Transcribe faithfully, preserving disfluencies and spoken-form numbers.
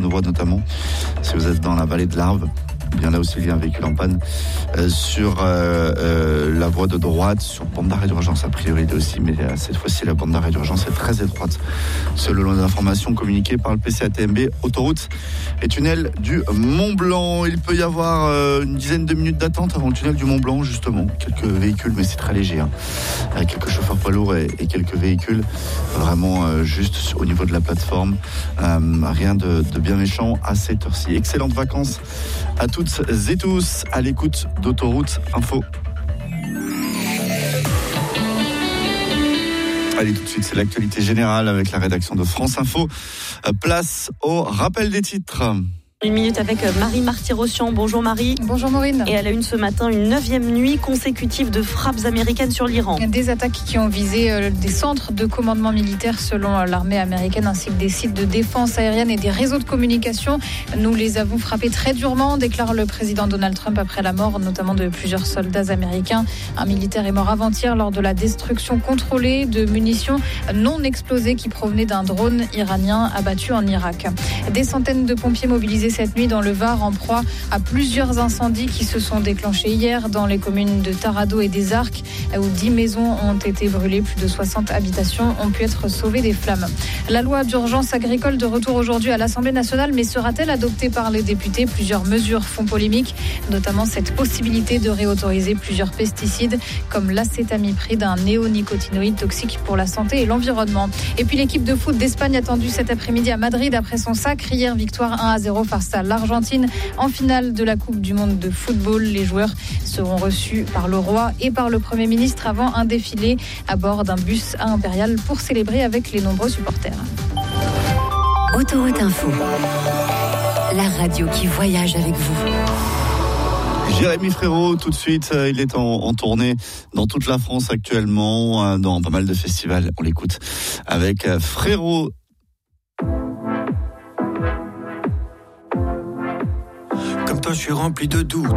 Bonnevoie notamment, si vous êtes dans la vallée de l'Arve. Bien là aussi, il y a un véhicule en panne euh, sur euh, euh, la voie de droite, sur bande d'arrêt d'urgence a priori aussi, mais euh, cette fois-ci la bande d'arrêt d'urgence est très étroite. Selon les informations communiquées par le P C A T M B, autoroute et tunnel du Mont Blanc. Il peut y avoir euh, une dizaine de minutes d'attente avant le tunnel du Mont Blanc, justement. Quelques véhicules, mais c'est très léger. Hein. Euh, quelques chauffeurs poids lourds et, et quelques véhicules, vraiment euh, juste au niveau de la plateforme. Euh, rien de, de bien méchant à cette heure-ci. Excellentes vacances à toutes et tous à l'écoute d'Autoroute Info. Allez, tout de suite, c'est l'actualité générale avec la rédaction de France Info. Place au rappel des titres. Une minute avec Marie Marty-Rossian. Bonjour Marie. Bonjour Maureen. Et à la une ce matin, une neuvième nuit consécutive de frappes américaines sur l'Iran. Des attaques qui ont visé des centres de commandement militaire selon l'armée américaine, ainsi que des sites de défense aérienne et des réseaux de communication. Nous les avons frappés très durement, déclare le président Donald Trump après la mort notamment de plusieurs soldats américains. Un militaire est mort avant-hier lors de la destruction contrôlée de munitions non explosées qui provenaient d'un drone iranien abattu en Irak. Des centaines de pompiers mobilisés cette nuit dans le Var en proie à plusieurs incendies qui se sont déclenchés hier dans les communes de Taradot et des Arcs où dix maisons ont été brûlées, plus de soixante habitations ont pu être sauvées des flammes. La loi d'urgence agricole de retour aujourd'hui à l'Assemblée nationale, mais sera-t-elle adoptée par les députés ? Plusieurs mesures font polémique, notamment cette possibilité de réautoriser plusieurs pesticides comme l'acétamipride, un néonicotinoïde toxique pour la santé et l'environnement. Et puis l'équipe de foot d'Espagne attendue cet après-midi à Madrid après son sacre. Hier, victoire un à zéro face à l'Argentine en finale de la Coupe du Monde de football. Les joueurs seront reçus par le roi et par le Premier ministre avant un défilé à bord d'un bus à Impérial pour célébrer avec les nombreux supporters. Autoroute Info, la radio qui voyage avec vous. Jérémy Frérot, tout de suite, il est en, en tournée dans toute la France actuellement, dans pas mal de festivals. On l'écoute avec Frérot. Comme toi, je suis rempli de doutes.